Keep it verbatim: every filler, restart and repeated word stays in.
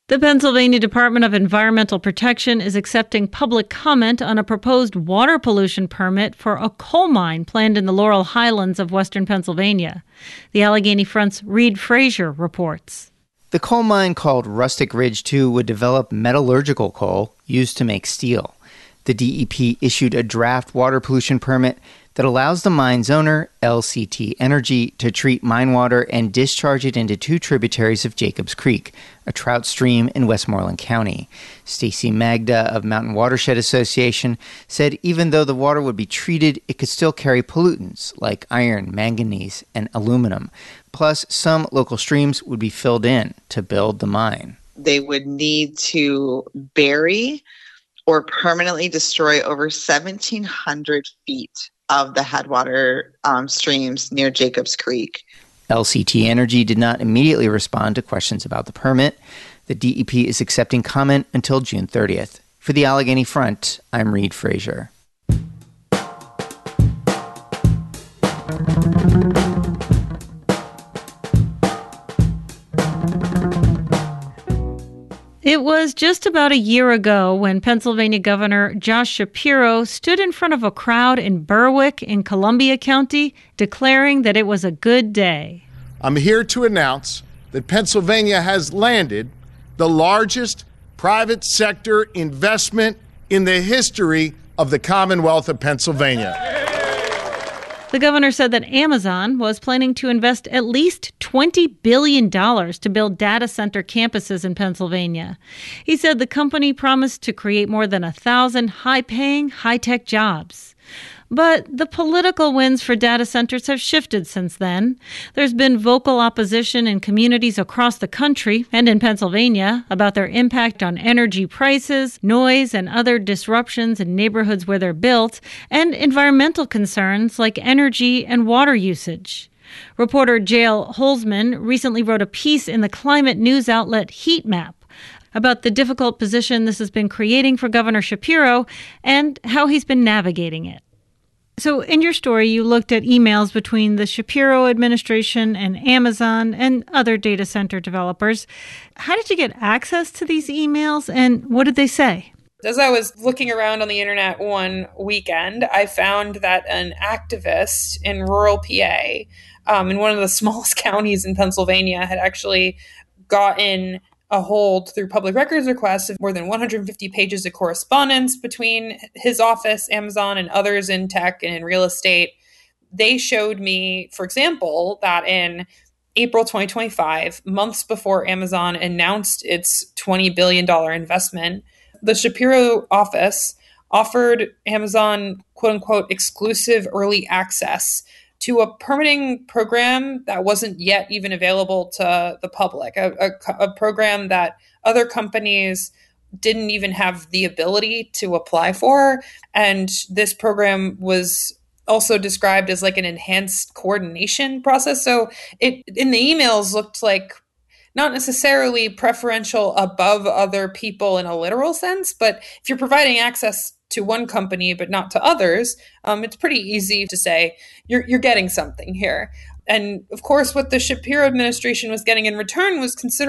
The Pennsylvania Department of Environmental Protection is accepting public comment on a proposed water pollution permit for a coal mine planned in the Laurel Highlands of western Pennsylvania. The Allegheny Front's Reed Frazier reports. The coal mine, called Rustic Ridge two, would develop metallurgical coal used to make steel. The D E P issued a draft water pollution permit that allows the mine's owner, L C T Energy, to treat mine water and discharge it into two tributaries of Jacobs Creek, a trout stream in Westmoreland County. Stacy Magda of Mountain Watershed Association said even though the water would be treated, it could still carry pollutants like iron, manganese, and aluminum. Plus, some local streams would be filled in to build the mine. They would need to bury or permanently destroy over seventeen hundred feet of the headwater um, streams near Jacobs Creek. L C T Energy did not immediately respond to questions about the permit. The D E P is accepting comment until June thirtieth. For the Allegheny Front, I'm Reed Frazier. It was just about a year ago when Pennsylvania Governor Josh Shapiro stood in front of a crowd in Berwick in Columbia County, declaring that it was a good day. I'm here to announce that Pennsylvania has landed the largest private sector investment in the history of the Commonwealth of Pennsylvania. The governor said that Amazon was planning to invest at least twenty billion dollars to build data center campuses in Pennsylvania. He said the company promised to create more than a thousand high-paying, high-tech jobs. But the political winds for data centers have shifted since then. There's been vocal opposition in communities across the country and in Pennsylvania about their impact on energy prices, noise, and other disruptions in neighborhoods where they're built, and environmental concerns like energy and water usage. Reporter Jael Holzman recently wrote a piece in the climate news outlet Heat Map about the difficult position this has been creating for Governor Shapiro and how he's been navigating it. So in your story, you looked at emails between the Shapiro administration and Amazon and other data center developers. How did you get access to these emails, and what did they say? As I was looking around on the internet one weekend, I found that an activist in rural P A, um, in one of the smallest counties in Pennsylvania, had actually gotten a hold through public records requests of more than one hundred fifty pages of correspondence between his office, Amazon, and others in tech and in real estate. They showed me, for example, that in April twenty twenty-five, months before Amazon announced its twenty billion dollars investment, the Shapiro office offered Amazon, quote unquote, exclusive early access to a permitting program that wasn't yet even available to the public, a, a, a program that other companies didn't even have the ability to apply for. And this program was also described as like an enhanced coordination process. So it in the emails looked like not necessarily preferential above other people in a literal sense, but if you're providing access to one company but not to others, um, it's pretty easy to say you're you're getting something here. And of course, what the Shapiro administration was getting in return was considerable